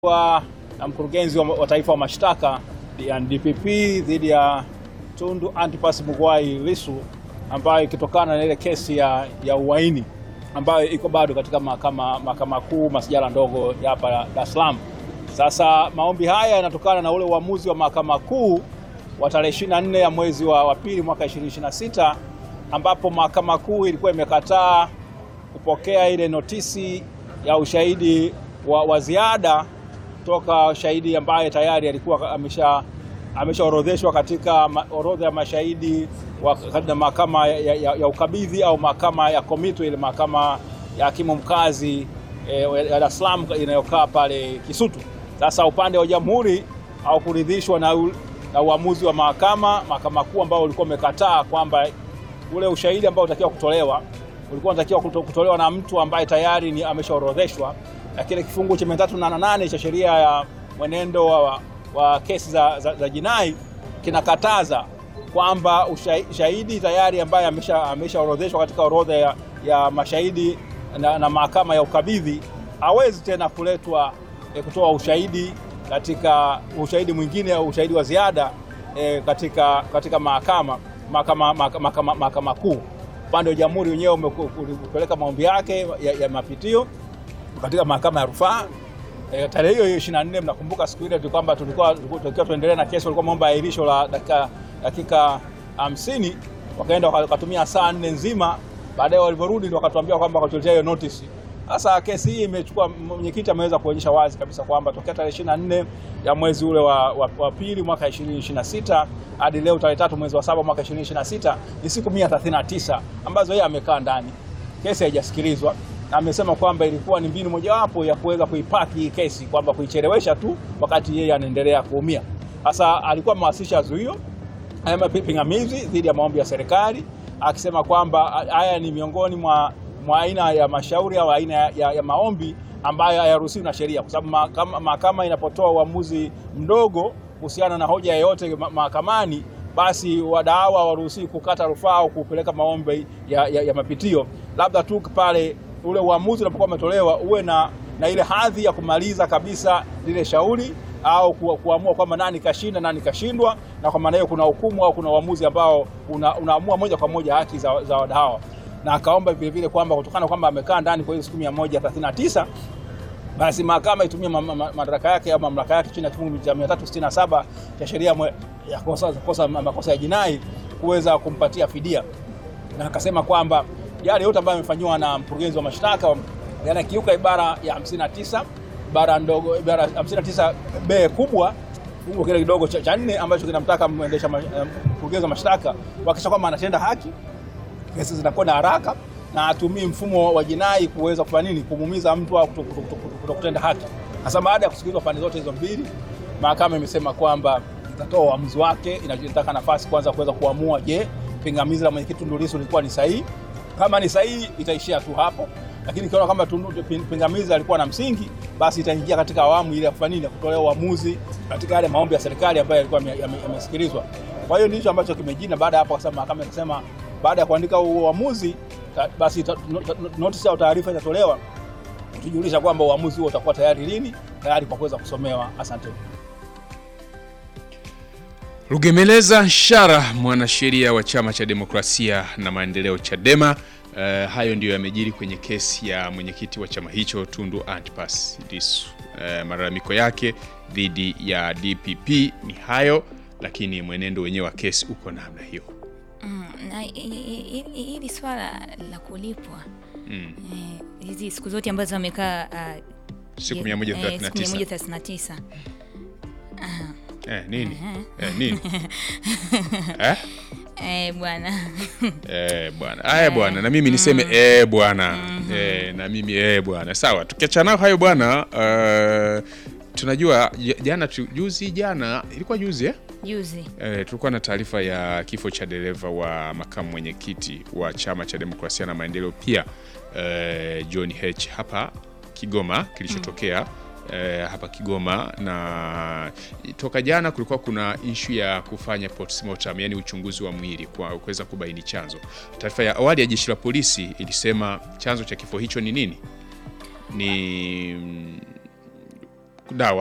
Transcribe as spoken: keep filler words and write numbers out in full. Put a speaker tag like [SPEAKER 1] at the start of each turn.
[SPEAKER 1] wa na mkurugenzi wa, wa taifa wa mashtaka ya D P P dhidi ya Tundu Antipas Mugwai Lissu ambayo ikitokana na ile kesi ya, ya uhaini ambayo iko bado katika mahakama mahakama kuu masijala ndogo ya hapa Dar es Salaam. Sasa maombi haya yanatokana na ule uamuzi wa mahakama kuu wa tarehe ishirini na nne ya mwezi wa, wa pili mwaka ishirini ishirini na sita ambapo mahakama kuu ilikuwa imekataa kupokea ile notisi ya ushahidi wa, wa ziada kutoka shahidi ambaye tayari alikuwa amesha ameshaorodheshwa katika orodha ya mashahidi wa katika mahakama ya, ya, ya ukabidhi au mahakama ya komito, ile mahakama ya hakimu mkazi e, ya Dar es Salaam inayokaa pale Kisutu. Sasa upande wa jamhuri au kuridhishwa na, na uamuzi wa mahakama mahakama kuu ambao ulikuwa umekataa kwamba ule ushahidi ambao unatakiwa kutolewa ulikuwa unatakiwa kutolewa na mtu ambaye tayari ni ameshaorodheshwa, na kile kifungu cha mia tatu na nane cha sheria ya mwenendo wa, wa kesi za, za, za jinai kinakataza kwamba ushahidi tayari ambaye ameshaorodheshwa katika orodha ya, ya mashahidi na, na mahakama ya ukabidhi hawezi tena kuletwa e, kutoa ushahidi katika ushahidi mwingine au ushahidi wa ziada e, katika katika mahakama mahakama mahakama mahakama kuu. Upande wa jamhuri wenyewe umepeleka maombi yake ya, ya mapitio katika mahakama ya rufaa e, tarehe hiyo ishirini na nne. Mnakumbuka siku ile kwamba tulikuwa tulikuwa tuendelee na kesi, walikuwa maomba ahirisho la dakika dakika hamsini, wakaenda wakatumia saa nne nzima. Baadaye walivorudi ndio wakatuambia kwamba wakatuletea hiyo notice. Sasa kesi hii imechukua, mwenyekiti ameweza kuonyesha wazi kabisa kwamba tokea tarehe ishirini na nne ya mwezi ule wa, wa, wa pili mwaka ishirini ishirini na sita hadi leo tarehe tatu mwezi wa saba mwaka ishirini ishirini na sita ni siku mia thelathini na tisa ambazo yeye amekaa ndani, kesi haijasikilizwa, na amesema kwamba ilikuwa ni mbinu mojawapo ya kuweza kuipaki hii kesi, kwamba kuichelewesha tu wakati yeye anaendelea kuumia. Sasa alikuwa amewasilisha zuio haya pingamizi dhidi ya maombi ya serikali, akisema kwamba haya ni miongoni mwa mwa aina ya mashauri au aina ya, ya, ya maombi ambayo hayaruhusiwi na sheria, kwa sababu mahakama inapotoa uamuzi mdogo kuhusiana na hoja yoyote mahakamani, basi wadau hawaruhusiwi kukata rufaa au kupeleka maombi ya, ya, ya mapitio, labda tu pale ule uamuzi unapokuwa umetolewa uwe na, na ile hadhi ya kumaliza kabisa lile shauri au ku, kuamua kwamba nani kashinda nani kashindwa, na kwa maana hiyo kuna hukumu au kuna uamuzi ambao una, unaamua moja kwa moja haki za, za wadau. Na akaomba vile vile kwamba kutokana kwamba amekaa ndani kwa hiyo siku mia moja thelathini na tisa, basi mahakama itumie madaraka yake au mamlaka yake chini ya kifungu cha mia tatu sitini na saba cha sheria ya kosa kosa makosa ya jinai kuweza kumpatia fidia. Na akasema kwamba yale yote ambayo yamefanywa na mkurugenzi wa mashtaka yanakiuka ibara ya hamsini na tisa ibara ndogo ibara hamsini na tisa b kubwa fungu kile kidogo cha nne ambacho kinamtaka muendesha mkurugenzi wa mashtaka kuhakikisha kwamba anatenda haki, kesi zinakwenda haraka na atumii mfumo wa jinai kuweza kufanya nini, kumuumiza mtu au kutokutenda haki. Hasa baada ya kusikilizwa pande zote hizo mbili, mahakama imesema kwamba itatoa uamuzi wake. Inataka nafasi kwanza kuweza kuamua, je, pingamizi la mwenyekiti Tundu Lissu lilikuwa ni sahihi? Kama ni sahihi itaishia tu hapo, lakini ikiona kama pingamizi alikuwa na msingi, basi itaingia katika awamu ile ya kufanya nini, kutolea uamuzi katika yale maombi ya serikali ambayo yalikuwa yamesikilizwa. Kwa hiyo ndicho ambacho kimejina baada hapo, kwa sababu mahakama ikasema baada ya kuandika uamuzi basi notice au taarifa itatolewa kutujulisha kwamba uamuzi huo utakuwa tayari lini, tayari kwa kuweza kusomewa. Asante.
[SPEAKER 2] Rugemeleza Nshara, mwanasheria wa Chama cha Demokrasia na Maendeleo Chadema. Uh, hayo ndiyo yamejiri kwenye kesi ya mwenyekiti wa chama hicho Tundu Antipas Lissu. Uh, malalamiko yake dhidi ya D P P ni hayo, lakini mwenendo wenyewe wa kesi uko namna hiyo.
[SPEAKER 3] Mm, na hili swala la kulipwa mm. eh, hizi siku zote ambazo wamekaa uh,
[SPEAKER 2] siku mia moja thelathini na tisa eh nini uh-huh. eh nini eh
[SPEAKER 3] eh bwana
[SPEAKER 2] eh bwana haya bwana, na mimi niseme mm. eh bwana mm-hmm. eh na mimi eh bwana, sawa. Tukiachana hayo bwana, uh, tunajua jana juzi jana ilikuwa juzi eh
[SPEAKER 3] Juzi.
[SPEAKER 2] Eh, tulikuwa na taarifa ya kifo cha dereva wa makamu mwenyekiti wa Chama cha Demokrasia na Maendeleo pia eh, John H hapa Kigoma kilichotokea mm. eh, hapa Kigoma, na toka jana kulikuwa kuna issue ya kufanya postmortem, yani uchunguzi wa mwili kwa kuweza kubaini chanzo. Taarifa ya awali ya jeshi la polisi ilisema chanzo cha kifo hicho ni nini? Ni dawa